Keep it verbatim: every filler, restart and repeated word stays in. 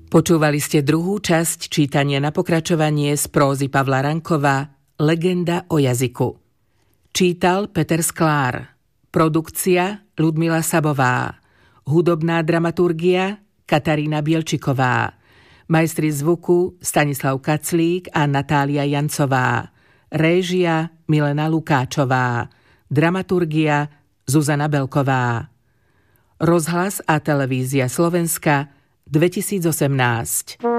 Počúvali ste druhú časť čítania na pokračovanie z prózy Pavla Rankova Legenda o jazyku. Čítal Peter Sklár. Produkcia Ľudmila Sabová. Hudobná dramaturgia Katarína Bielčiková. Majstri zvuku Stanislav Kaclík a Natália Jancová. Réžia Milena Lukáčová. Dramaturgia Zuzana Belková. Rozhlas a televízia Slovenska dvetisícosemnásť.